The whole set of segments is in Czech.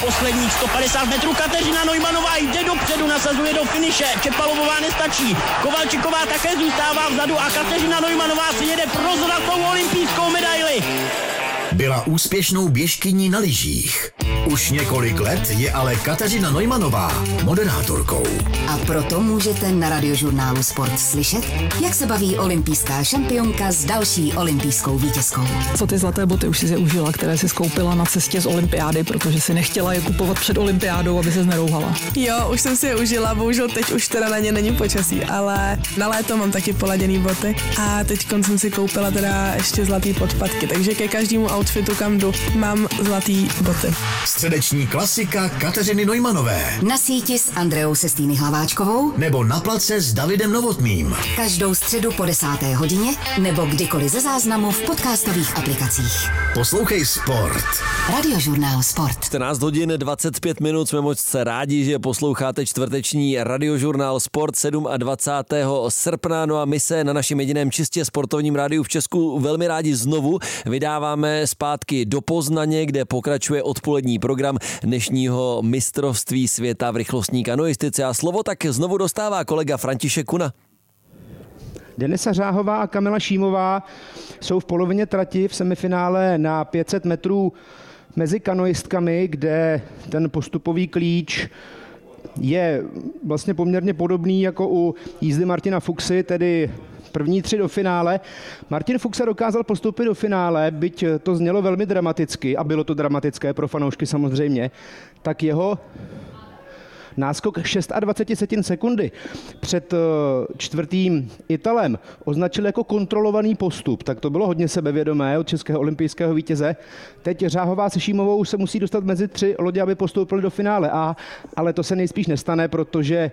posledních 150 metrů. Kateřina Neumannová jde dopředu, nasazuje do finiše. Čepalovová nestačí. Kovalčiková také zůstává vzadu a Kateřina Neumannová si jede pro zlatou olympijskou medaili. Byla úspěšnou běžkyní na lyžích. Už několik let je ale Kateřina Neumannová moderátorkou. A proto můžete na Radiožurnálu Sport slyšet, jak se baví olympijská šampionka s další olympijskou vítězkou. Co ty zlaté boty už si je užila, které si skoupila na cestě z olympiády, protože si nechtěla je kupovat před olympiádou, aby se nerouhala? Jo, už jsem si je užila, bohužel teď už teda na ně není počasí, ale na léto mám taky poladěný boty a teď jsem si koupila teda ještě zlatý podpatky, takže ke každému outfitu, kam jdu, mám zlatý boty. Středeční klasika Kateřiny Neumannové. Na síti s Andreou Sestýny Hlaváčkovou Nebo na place s Davidem Novotným. každou středu po 10. hodině nebo kdykoliv ze záznamu v podcastových aplikacích. Poslouchej Sport. Radiožurnál Sport. 14 hodin 25 minut, jsme moc rádi, že posloucháte čtvrteční Radiožurnál Sport 27. srpna. No a my se na našem jediném čistě sportovním rádiu v Česku velmi rádi znovu vydáváme zpátky do Poznaně, kde pokračuje odpolední program dnešního mistrovství světa v rychlostní kanoistice. A slovo tak znovu dostává kolega František Kuna. Denisa Řáhová a Kamila Šímová jsou v polovině trati v semifinále na 500 metrů mezi kanoistkami, kde ten postupový klíč je vlastně poměrně podobný jako u jízdy Martina Fuxy, tedy první 3 do finále. Martin Fuxa dokázal postoupit do finále, byť to znělo velmi dramaticky, a bylo to dramatické pro fanoušky samozřejmě, tak jeho náskok 26 sekundy před čtvrtým Italem označil jako kontrolovaný postup, tak to bylo hodně sebevědomé od českého olympijského vítěze. Teď Řáhová se Šímovou se musí dostat mezi 3 lodě, aby postoupili do finále A, ale to se nejspíš nestane, protože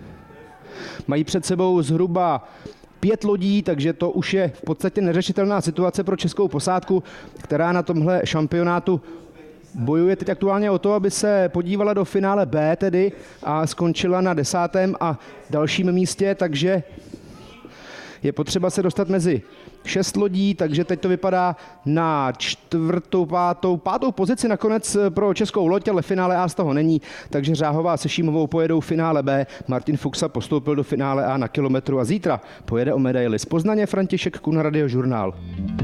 mají před sebou zhruba 5 lodí, takže to už je v podstatě neřešitelná situace pro českou posádku, která na tomhle šampionátu bojuje teď aktuálně o to, aby se podívala do finále B tedy a skončila na 10. a dalším místě, takže je potřeba se dostat mezi 6 lodí, takže teď to vypadá na 4., 5. pozici nakonec pro českou loď, ale finále A z toho není, takže Řáhová se Šímovou pojedou finále B, Martin Fuxa postoupil do finále A na kilometru a zítra pojede o medaili z Poznaně. František Kuna, Radiožurnál.